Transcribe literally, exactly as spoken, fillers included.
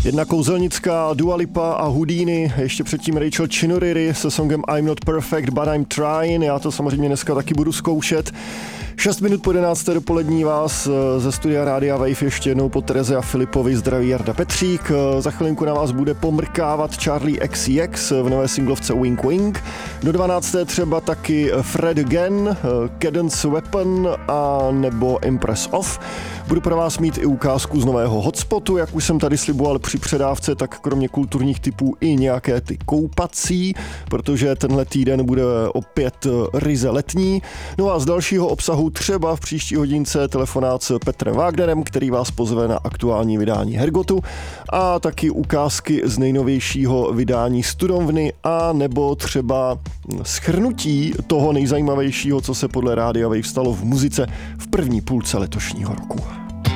Jedna kouzelnická Dua Lipa a Houdini, ještě předtím Rachel Chinouriri se songem I'm Not Perfect But I'm Trying, já to samozřejmě dneska taky budu zkoušet. šest minut po jedenácté dopolední vás ze studia Rádia Wave ještě jednou po Tereze a Filipovi zdraví Jarda Petřík. Za chvilinku na vás bude pomrkávat Charlie X C X v nové singlovce Wink Wink. Do dvanácté třeba taky Fred Again, Cadence Weapon a nebo Impress Off. Budu pro vás mít i ukázku z nového hotspotu, jak už jsem tady sliboval při předávce, tak kromě kulturních typů i nějaké ty koupací, protože tenhle týden bude opět ryze letní. No a z dalšího obsahu třeba v příští hodince telefonát s Petrem Wagnerem, který vás pozve na aktuální vydání Hergotu a taky ukázky z nejnovějšího vydání Studovny a nebo třeba shrnutí toho nejzajímavějšího, co se podle Rádia Wave stalo v muzice v první půlce letošního roku.